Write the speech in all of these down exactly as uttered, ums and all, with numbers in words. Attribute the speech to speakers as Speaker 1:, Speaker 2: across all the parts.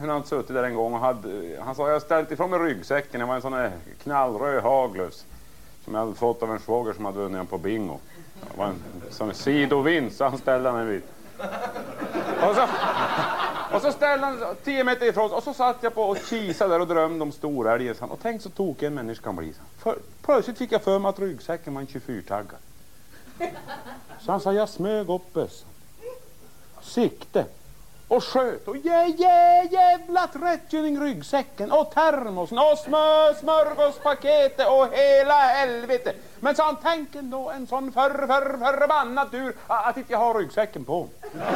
Speaker 1: hur han suttit där en gång och hade, han sa jag ställt ifrån mig ryggsäcken, det var en sån här knallröd Haglöfs som jag hade fått av en svåger som hade vunnit på bingo. Det var en sån sidovinst, så han ställde han en vid. Och så, och så ställde han tio meter ifrån och så satt jag på och kisade där och drömde om storälgen. Och tänk så tog en människa kan bli. För, plötsligt fick jag för mig att ryggsäcken var en tjugofyra-taggar. Så han sa jag smög upp bössan. Sikte. Och sköt och jä, jä, jävlat rättgöring ryggsäcken och termosen och smör, smörgåspaketet och hela helvete. Men så han tänker då en sån för, för, förbannad tur att inte jag har ryggsäcken på.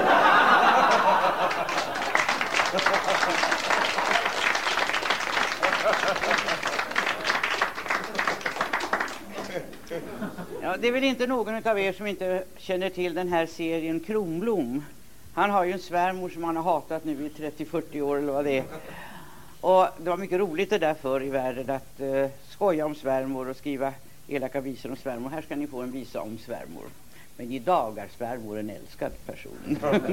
Speaker 2: Ja, det är väl inte någon av er som inte känner till den här serien Kronblom. Han har ju en svärmor som han har hatat nu i trettio till fyrtio år eller vad det är. Och det var mycket roligt det där förr i världen att uh, skoja om svärmor och skriva elaka visor om svärmor. Här ska ni få en visa om svärmor. Men idag är svärmor en älskad person.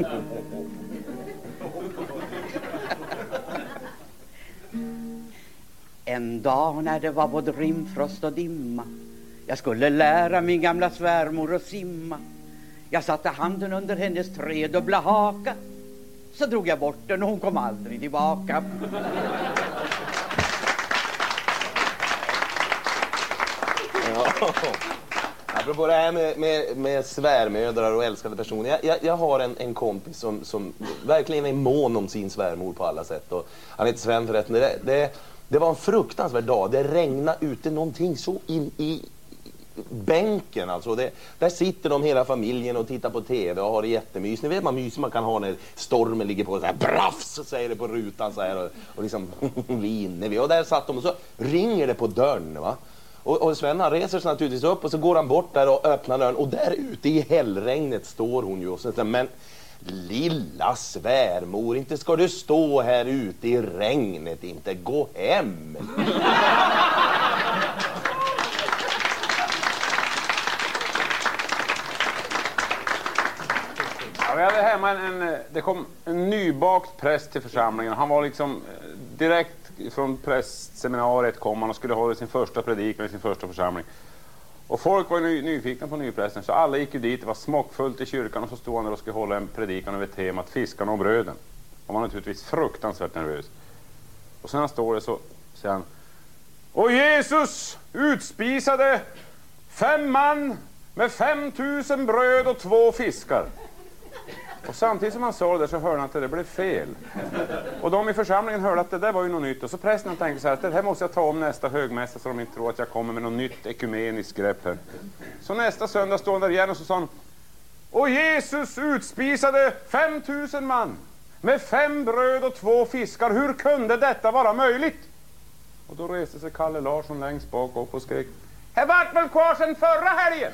Speaker 2: En dag när det var både rimfrost och dimma, jag skulle lära min gamla svärmor att simma. Jag satte handen under hennes tredubbla haka, så drog jag bort den och hon kom aldrig tillbaka.
Speaker 3: Ja. Apropå det här med, med, med svärmödrar och älskade personer. Jag, jag, jag har en, en kompis som, som verkligen är mån om sin svärmor på alla sätt. Och han heter Sven förresten. Det, det, det var en fruktansvärd dag. Det regnade ute någonting så in i bänken. Alltså. Det, där sitter de hela familjen och tittar på tv och har det jättemys. Ni vet man mys man kan ha när stormen ligger på så här braffs, så säger det på rutan så här. Och, och liksom vi inne vi. Och där satt de och så ringer det på dörren, va? Och, och Sven han reser sig naturligtvis upp och så går han bort där och öppnar dörren. Och där ute i hällregnet står hon ju och så säger, men lilla svärmor, inte ska du stå här ute i regnet, inte gå hem.
Speaker 1: Ja, vi hade hemma en, en, det kom en nybakt präst till församlingen. Han var liksom direkt från prästseminariet kom han och skulle hålla sin första predikan i sin första församling. Och folk var ny, nyfikna på nyprästen, så alla gick ju dit, det var smockfullt i kyrkan och så stod han där och skulle hålla en predikan över temat fiskarna och bröden. Och var naturligtvis fruktansvärt nervös. Och sen han står det så säger han: och Jesus utspisade fem man med fem tusen bröd och två fiskar. Och samtidigt som han sa det så hörde han att det blev fel. Och de i församlingen hörde att det där var ju något nytt. Och så prästen tänkte så här att det här måste jag ta om nästa högmässa så de inte tror att jag kommer med något nytt ekumeniskt grepp här. Så nästa söndag stod han där igen och så sa han: och Jesus utspisade fem tusen man med fem bröd och två fiskar. Hur kunde detta vara möjligt? Och då reste sig Kalle Larsson längst bak upp och skrek: här vart väl kvar sedan förra helgen!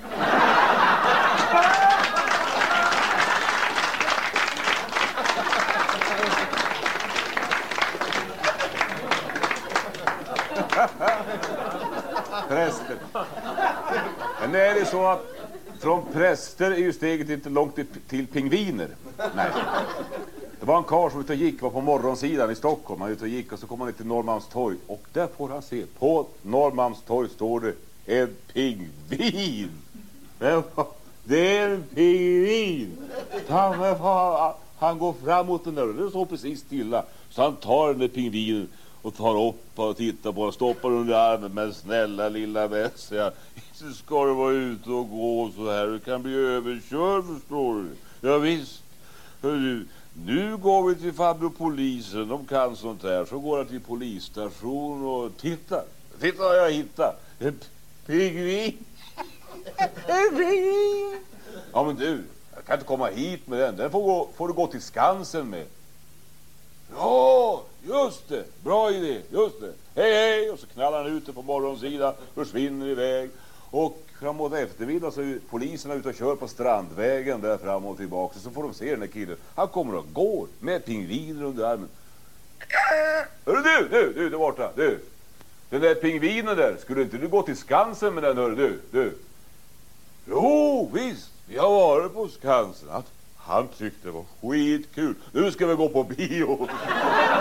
Speaker 1: Präster. Men är det så att från präster är ju steget inte långt till pingviner. Nej. Det var en karl som ute och gick, var på morgonsidan i Stockholm. Han ute och gick och så kom han till Norrmalmstorg. Och där får han se, på Norrmalmstorg står det en pingvin. Det är en pingvin. Han går framåt den där och det står precis stilla. Så han tar den där pingvinen och tar upp och tittar på och stoppar under armen. Men snälla lilla vässa, så ska du vara ute och gå så här. Du kan bli överkörd, förstår du. Ja visst. Hörru, nu går vi till farbror-polisen. De kan sånt här. Så går jag till polisstation och titta. Titta vad jag hittar. En pingvin. En pingvin. Ja men du, jag kan inte komma hit med den. Den får, gå, får du gå till Skansen med. Ja, just det. Bra idé, just det. Hej, hej. Och så knallar han ute på morgonsidan, försvinner iväg. Och framåt eftermiddag så är poliserna ute och kör på Strandvägen där fram och tillbaka. Så får de se den där killen. Han kommer och går med pingviner under armen. Hörru du, du, du, där borta, du. Den där pingvinen där, skulle inte du gå till Skansen med den, hörru du, du. Jo, visst. Vi har varit på Skansen. Att han tyckte det var skitkul. Nu ska vi gå på bio.